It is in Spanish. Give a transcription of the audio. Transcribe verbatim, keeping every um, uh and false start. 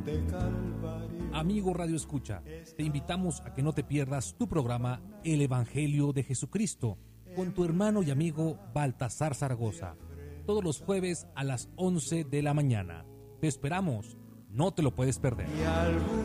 Amigo Radio Escucha, te invitamos a que no te pierdas tu programa El Evangelio de Jesucristo con tu hermano y amigo Baltasar Zaragoza, todos los jueves a las once de la mañana. Te esperamos, no te lo puedes perder.